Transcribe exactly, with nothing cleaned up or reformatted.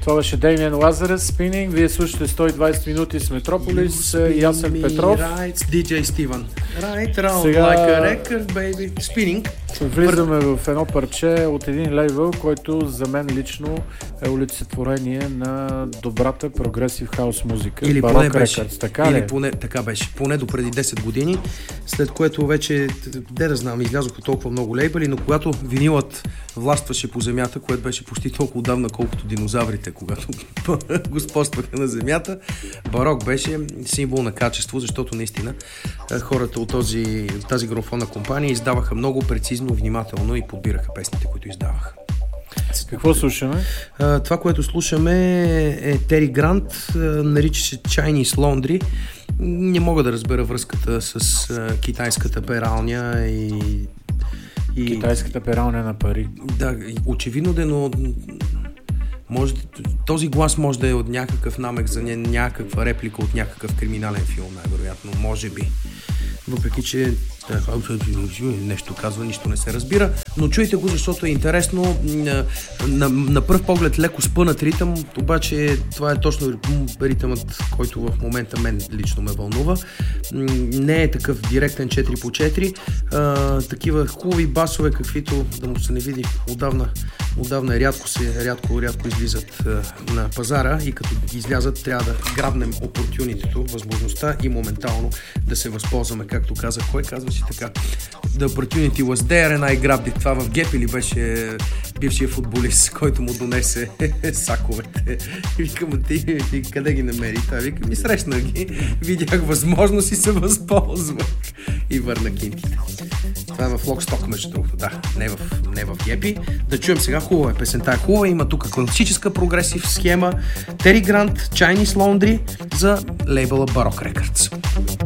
Това беше Damien Lazarus, Spinning. Вие слушате сто и двайсет минути с Метрополис и Ясен Петров. Right, ди джей Steven. Right, round Сега... like a record, baby. Spinning. Влизаме в едно парче от един лейбъл, който за мен лично е олицетворение на добрата прогресив хаус музика. Или Baroque поне беше. Records, така Или ли? поне, така беше. Поне до преди десет години, след което вече, де да знам, излязоха толкова много лейбъли, но когато винилът властваше по земята, което беше почти толкова отдавна, колкото динозаврите, когато господстваха на земята, Барок беше символ на качество, защото наистина хората от този, тази грамофонна компания издаваха много прецизно, внимателно и подбираха песните, които издаваха. Какво слушаме? А, това, което слушаме е Тери Грант, нарича се Chinese Laundry. Не мога да разбера връзката с а, китайската пералня и, и... Китайската пералня на пари. Да, очевидно да, но може, този глас може да е от някакъв намек за някаква реплика от някакъв криминален филм, най-вероятно, може би. Въпреки, че нещо казва, нищо не се разбира, но чуйте го, защото е интересно. На, на, на пръв поглед леко спънат ритъм, обаче това е точно ритъмът, който в момента мен лично ме вълнува. Не е такъв директен четири по четири, а, такива хубави басове, каквито да му се не види отдавна, отдавна рядко се, рядко, рядко излизат а, на пазара и като ги излязат, трябва да грабнем опортюнитето, възможността и моментално да се възползваме, както каза, кой казваше така? The opportunity was there and I grabbed it. Това в Геп или беше бившия футболист, който му донесе саковете. Викам, ти, ти къде ги намери? Та викам, и срещна ги. Видях възможност и се възползвах. И върна кинтите. Това е в Локсток, между другото. Да, не в, не в Гепи. Да чуем сега, хубава е песента. Е хубава, има тук класическа прогресив схема. Тери Грант, Chinese Laundry за лейбъла Baroque Records.